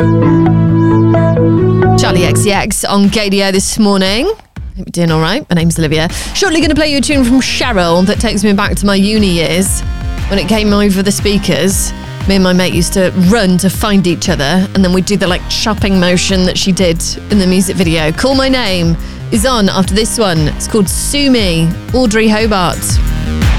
Charlie XCX on Gadio this morning. Hope you're doing all right. My name's Olivia. Shortly going to play you a tune from Cheryl that takes me back to my uni years when it came over the speakers. Me and my mate used to run to find each other, and then we'd do the chopping motion that she did in the music video. Call My Name is on after this one. It's called Sue Me, Audrey Hobart.